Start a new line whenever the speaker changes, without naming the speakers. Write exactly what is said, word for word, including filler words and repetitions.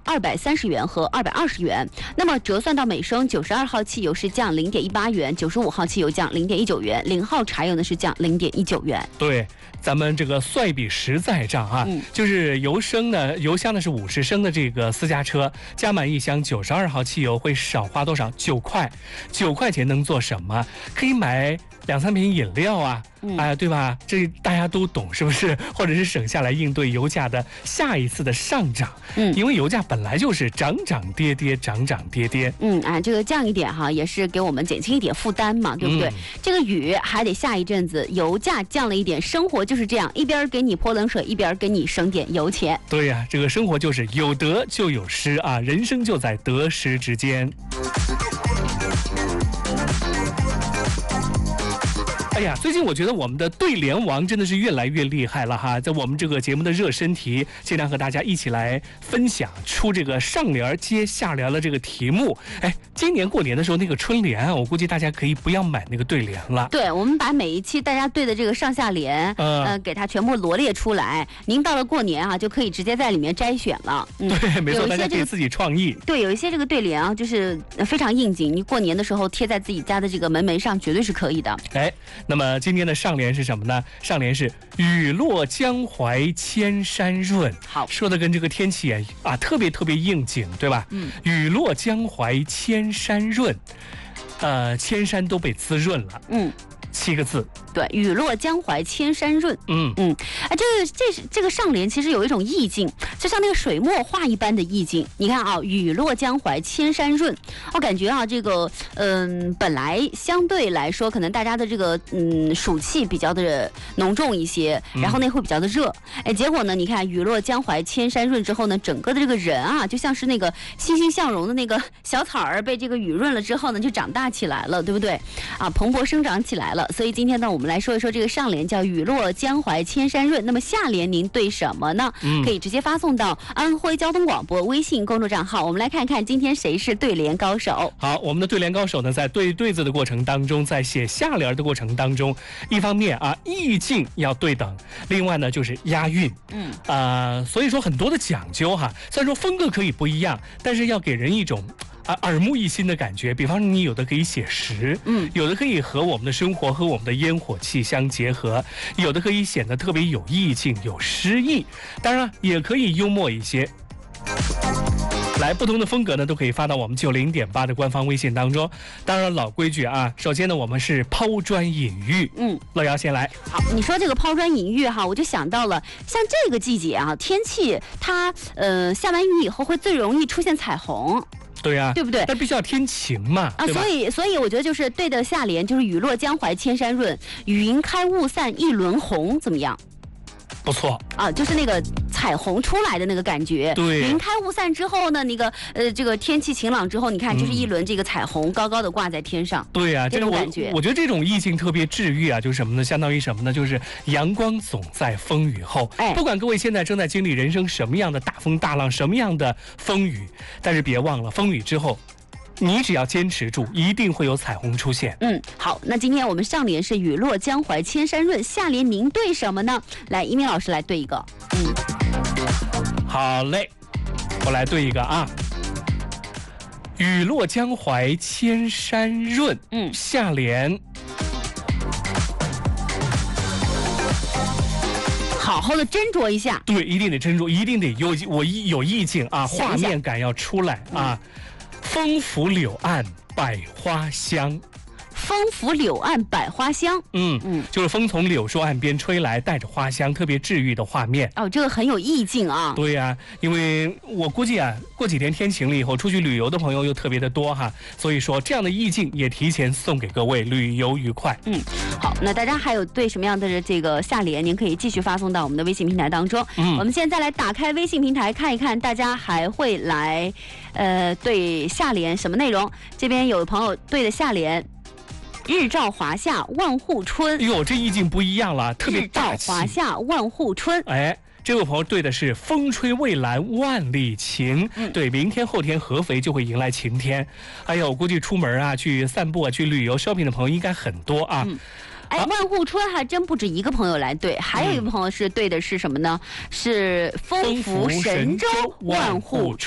二百三十元和二百二十元。那么折算到每升，九十二号汽油是降零点一八元，九十五号汽油降零点一九元，零号柴油呢是降零点一九元。
对，咱们这个算一笔实在账啊，
嗯、
就是油升呢，油箱呢是五十升的这个私家车，加满一箱九十二号汽油会少花多少？九块，九块钱能做什么？可以买两三瓶饮料啊，
嗯、
哎、呃，对吧？这大家都懂，是不是？或者是省下来应对油价的下一次的上涨。嗯，因为油价本来就是涨涨跌跌，涨涨跌跌。
嗯，啊，这个降一点哈，也是给我们减轻一点负担嘛，对不对？嗯、这个雨还得下一阵子，油价降了一点，生活就是这样，一边给你泼冷水，一边给你省点油钱。
对呀、啊，这个生活就是有得就有失啊，人生就在得失之间。哎呀，最近我觉得我们的对联王真的是越来越厉害了哈！在我们这个节目的热身题，经常和大家一起来分享出这个上联接下联的这个题目。哎，今年过年的时候那个春联啊，我估计大家可以不要买那个对联了。
对，我们把每一期大家对的这个上下联，呃，呃给它全部罗列出来。您到了过年啊，就可以直接在里面摘选了。
嗯、对，没错，大家可以自己创意。
对，有一些这个对联啊，就是非常应景，你过年的时候贴在自己家的这个门楣上，绝对是可以的。
哎。那么今天的上联是什么呢？上联是雨落江淮千山润。
好，
说的跟这个天气啊特别特别应景，对吧？嗯，雨落江淮千山润，呃，千山都被滋润了。嗯，七个字。
对，雨落江淮千山润。
嗯
嗯，啊，这个这是这个上联其实有一种意境，就像那个水墨画一般的意境。你看啊，雨落江淮千山润，我感觉啊，这个嗯、呃，本来相对来说，可能大家的这个嗯暑气比较的浓重一些，然后呢会比较的热。哎、嗯，结果呢，你看雨落江淮千山润之后呢，整个的这个人啊，就像是那个欣欣向荣的那个小草儿，被这个雨润了之后呢，就长大起来了，对不对？啊，蓬勃生长起来了。所以今天呢，我们来说一说这个上联叫雨落江淮千山润。那么下联您对什么呢？嗯、可以直接发送到安徽交通广播微信公众账号。我们来看看今天谁是对联高手。
好，我们的对联高手呢，在对对子的过程当中，在写下联的过程当中，一方面啊意境要对等，另外呢就是押韵。嗯啊、呃，所以说很多的讲究哈。虽然说风格可以不一样，但是要给人一种啊，耳目一新的感觉。比方说，你有的可以写实，嗯，有的可以和我们的生活和我们的烟火气相结合，有的可以显得特别有意境、有诗意，当然也可以幽默一些。来，不同的风格呢，都可以发到我们九零点八的官方微信当中。当然，老规矩啊，首先呢，我们是抛砖引玉。嗯，乐瑶先来。
好，你说这个抛砖引玉哈，我就想到了，像这个季节啊，天气它呃下完雨以后会最容易出现彩虹。
对呀、啊，
对不对？
但必须要天晴嘛，
啊，所以所以我觉得就是对的下联就是雨落江淮千山润，云开雾散一轮红，怎么样？
不错
啊，就是那个彩虹出来的那个感觉。
对，
云开雾散之后呢，那个呃，这个天气晴朗之后，你看就是一轮这个彩虹高高的挂在天上。
对呀、啊，
这种感觉
我，我觉得这种意境特别治愈啊，就是什么呢？相当于什么呢？就是阳光总在风雨后。哎，不管各位现在正在经历人生什么样的大风大浪，什么样的风雨，但是别忘了，风雨之后，你只要坚持住，一定会有彩虹出现。
嗯，好，那今天我们上联是雨落江淮千山润，下联您对什么呢？来，一鸣老师来对一个。嗯，
好嘞，我来对一个啊。雨落江淮千山润，嗯，下联
好好的斟酌一下。
对，一定得斟酌，一定得有我有意境啊，
想想
画面感要出来啊。嗯，风拂柳岸百花香，
风拂柳岸百花香。
嗯嗯，就是风从柳树岸边吹来，带着花香，特别治愈的画面。
哦，这个很有意境啊。
对呀、啊，因为我估计啊，过几天天晴了以后，出去旅游的朋友又特别的多哈，所以说这样的意境也提前送给各位，旅游愉快。
嗯，好，那大家还有对什么样的这个下联，您可以继续发送到我们的微信平台当中。嗯，我们现在来打开微信平台看一看，大家还会来，呃，对下联什么内容？这边有朋友对的下联。日照华夏万户春。
哟，这意境不一样了，特别大气。
日照华夏万户春。
哎，这位朋友对的是风吹蔚蓝万里晴。嗯，对，明天后天合肥就会迎来晴天。哎呦，我估计出门啊，去散步啊，去旅游 shopping 的朋友应该很多啊。嗯，
哎，万户春还真不止一个朋友来对，还有一个朋友是对的是什么呢？是风拂神州万户春。